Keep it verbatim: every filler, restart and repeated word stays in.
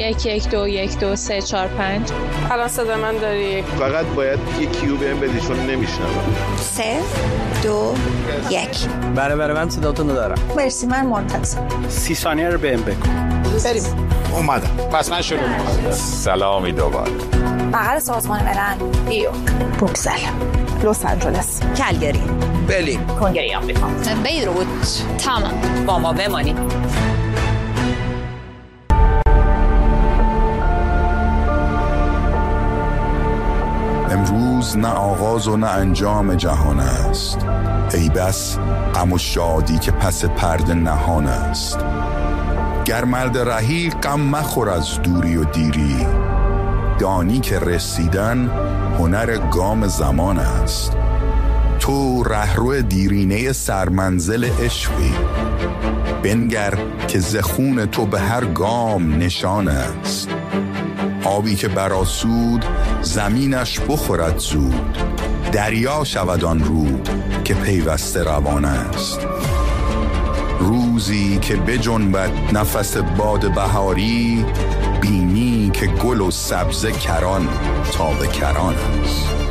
یک یک دو یک دو سه چهار پنج. الان صدا من داری؟ فقط باید یه کیو بهم بدی چون نمیشنوم. سه دو یک. بله بله من صداتون رو دارم. مرسی من منتظر. سی ثانیه رو بهم بگو. بریم. اومدم. پس من شروع می‌کنم. سلامی دوباره. بغل سازمان ملل. نیویورک. بروکسل. لس آنجلس. کلگری. برلین. کنگره آمریکا. بیروت. تمام. با ما بمانید. امروز نه آغاز و نه انجام جهان است، ای بس غم و شادی که پس پرده نهان است. گر مرد رهی غم مخور از دوری و دیری، دانی که رسیدن هنر گام زمان است. تو رهرو دیرینه سرمنزل عشقی، بنگر که ز خون تو به هر گام نشان است. آبی که برآسود زمینش بخورد زود، دریا شود آن رود که پیوسته روان است. روزی که بجنبد نفس باد بهاری، بینی که گل و سبزه کران تا به کران است.